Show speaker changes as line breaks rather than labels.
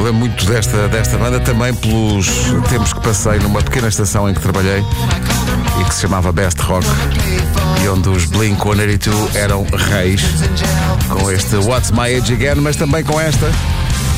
lembro muito desta banda, também pelos tempos que passei numa pequena estação em que trabalhei e que se chamava Best Rock, e onde os Blink-182 eram reis, com este What's My Age Again, mas também com esta